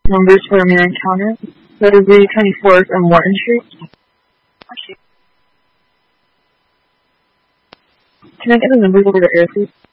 Numbers for a mere encounter. That is the 24th and Morton Street. Can I get the numbers over to air, please?